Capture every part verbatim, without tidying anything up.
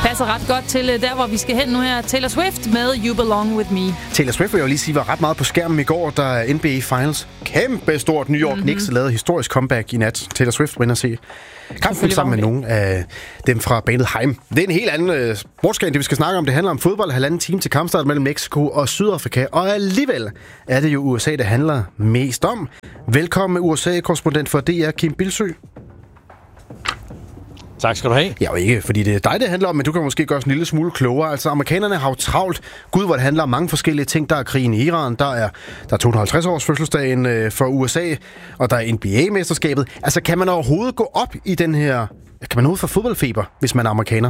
passer ret godt til der, hvor vi skal hen nu her. Taylor Swift med You Belong With Me. Taylor Swift, vil jeg jo lige sige, var ret meget på skærmen i går, da N B A Finals, kæmpe stort New York mm-hmm. Knicks, lavede historisk comeback i nat. Taylor Swift var inde og se kampen sammen med nogle af dem fra bandet Haim. Det er en helt anden uh, sportsgren, det vi skal snakke om. Det handler om fodbold, halvanden time til kampstart mellem Mexico og Sydafrika. Og alligevel er det jo U S A, det handler mest om. Velkommen U S A-korrespondent for D R, Kim Bildsøe. Tak skal du have. Ja, jo ikke, fordi det er dig, det handler om, men du kan måske gøre os en lille smule klogere. Altså, amerikanerne har jo travlt. Gud, hvor det handler om mange forskellige ting. Der er krigen i Iran, der er, der er to hundrede og halvtreds års fødselsdagen øh, for U S A, og der er N B A-mesterskabet. Altså, kan man overhovedet gå op i den her... Kan man overhovedet få fodboldfeber, hvis man er amerikaner?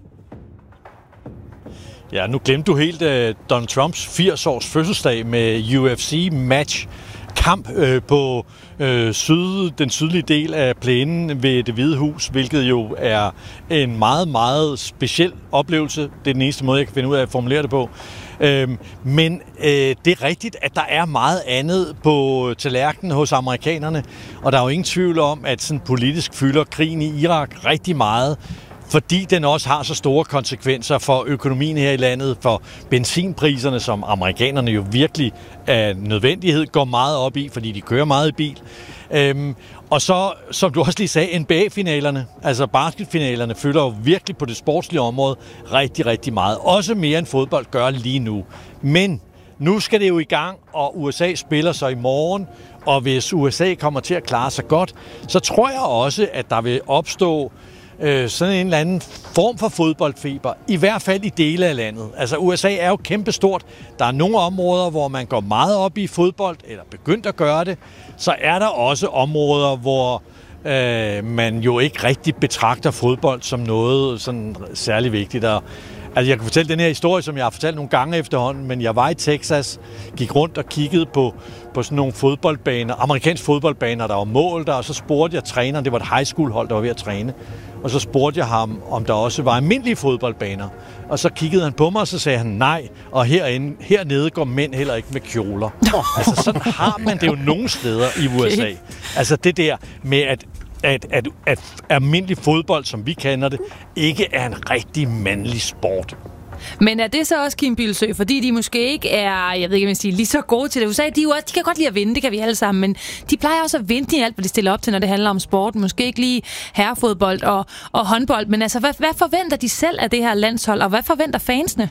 Ja, nu glemte du helt uh, Donald Trumps firs års fødselsdag med U F C-match. Kamp øh, på øh, syd, den sydlige del af plænen ved Det Hvide Hus, hvilket jo er en meget, meget speciel oplevelse. Det er den eneste måde, jeg kan finde ud af at formulere det på. Øhm, men øh, det er rigtigt, at der er meget andet på tallerkenen hos amerikanerne, og der er jo ingen tvivl om, at sådan politisk fylder krigen i Irak rigtig meget, fordi den også har så store konsekvenser for økonomien her i landet, for benzinpriserne, som amerikanerne jo virkelig af nødvendighed går meget op i, fordi de kører meget i bil. Øhm, og så, som du også lige sagde, N B A-finalerne, altså basketfinalerne, fylder jo virkelig på det sportslige område rigtig, rigtig meget. Også mere end fodbold gør lige nu. Men nu skal det jo i gang, og U S A spiller så i morgen, og hvis U S A kommer til at klare sig godt, så tror jeg også, at der vil opstå sådan en eller anden form for fodboldfeber, i hvert fald i dele af landet. Altså U S A er jo kæmpestort. Der er nogle områder, hvor man går meget op i fodbold, eller begyndt at gøre det. Så er der også områder, hvor øh, man jo ikke rigtig betragter fodbold som noget sådan særlig vigtigt. Og, altså jeg kan fortælle den her historie, som jeg har fortalt nogle gange efterhånden, men jeg var i Texas, gik rundt og kiggede på, på sådan nogle fodboldbaner, amerikanske fodboldbaner, der var mål der, og så spurgte jeg træneren, det var et high school hold, der var ved at træne, og så spurgte jeg ham, om der også var almindelige fodboldbaner. Og så kiggede han på mig, og så sagde han nej. Og herinde, hernede går mænd heller ikke med kjoler. Altså sådan har man det jo nogle steder i U S A. Okay. Altså det der med, at, at, at, at almindelig fodbold, som vi kender det, ikke er en rigtig mandlig sport. Men er det så også, Kim Bildsøe, fordi de måske ikke er, jeg ved ikke, om jeg siger, lige så gode til det? U S A, de, jo også, de kan godt lide at vinde, det kan vi alle sammen, men de plejer også at vinde i alt, hvad de stiller op til, når det handler om sport. Måske ikke lige herrefodbold og, og håndbold, men altså, hvad, hvad forventer de selv af det her landshold, og hvad forventer fansene?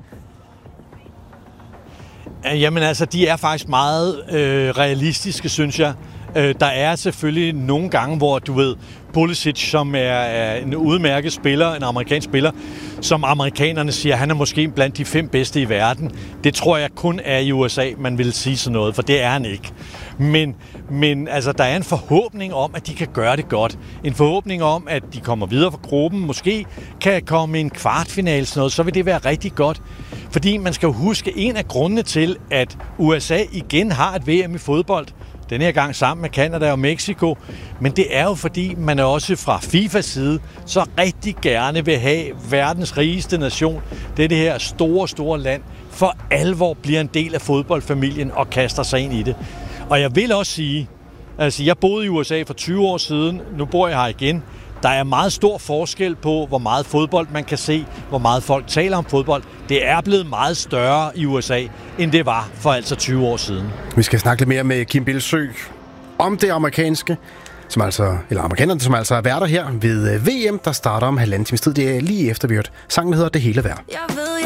Jamen altså, de er faktisk meget øh, realistiske, synes jeg. Øh, der er selvfølgelig nogle gange, hvor du ved, Pulisic, som er, er en udmærket spiller, en amerikansk spiller, som amerikanerne siger, han er måske blandt de fem bedste i verden. Det tror jeg kun er i U S A, man vil sige sådan noget, for det er han ikke. Men, men altså, der er en forhåbning om, at de kan gøre det godt. En forhåbning om, at de kommer videre fra gruppen, måske kan komme i en kvartfinale, sådan noget, så vil det være rigtig godt. Fordi man skal jo huske, en af grundene til, at U S A igen har et V M i fodbold, den her gang sammen med Canada og Mexico, men det er jo fordi, man er også fra FIFAs side, så rigtig gerne vil have verdens rigeste nation, det er det her store, store land, for alvor bliver en del af fodboldfamilien og kaster sig ind i det. Og jeg vil også sige, altså jeg boede i U S A for tyve år siden, nu bor jeg her igen. Der er meget stor forskel på, hvor meget fodbold man kan se, hvor meget folk taler om fodbold. Det er blevet meget større i U S A, end det var for altså tyve år siden. Vi skal snakke lidt mere med Kim Bildsøe om det amerikanske, som altså, eller amerikanerne, som altså er værter her ved V M, der starter om halvanden times tid. Det er lige efter, vi hørt sangen, der hedder Det Hele Værd. Jeg ved,